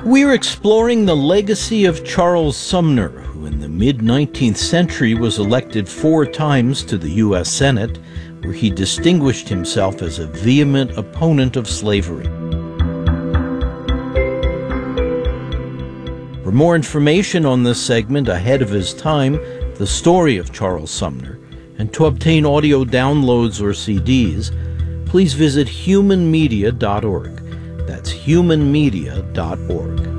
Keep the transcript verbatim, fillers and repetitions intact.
We're exploring the legacy of Charles Sumner, who in the mid-nineteenth century was elected four times to the U S Senate, where he distinguished himself as a vehement opponent of slavery. For more information on this segment ahead of his time, the story of Charles Sumner, and to obtain audio downloads or C Ds, please visit human media dot org. That's human media dot org.